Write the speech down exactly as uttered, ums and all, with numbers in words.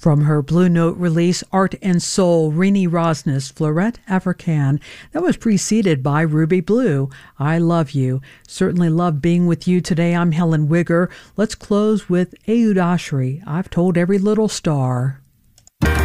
From her Blue Note release, Art and Soul, Renee Rosnes, Fleurette Africaine. That was preceded by Ruby Blue, I Love You. Certainly love being with you today. I'm Helen Wigger. Let's close with Ehud Ashry, I've Told Every Little Star.